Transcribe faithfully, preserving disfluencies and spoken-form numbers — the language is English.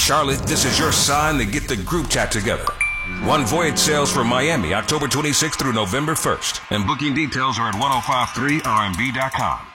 Charlotte, this is your sign to get the group chat together. One Voyage sails for Miami October twenty-sixth through November first. And booking details are at ten fifty-three R M B dot com.